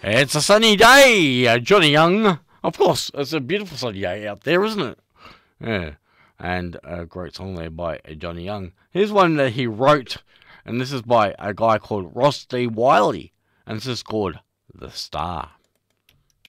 It's a sunny day, Johnny Young. Of course, it's a beautiful sunny day out there, isn't it? Yeah. And a great song there by Johnny Young. Here's one that he wrote, and this is by a guy called Ross D. Wiley, and this is called The Star.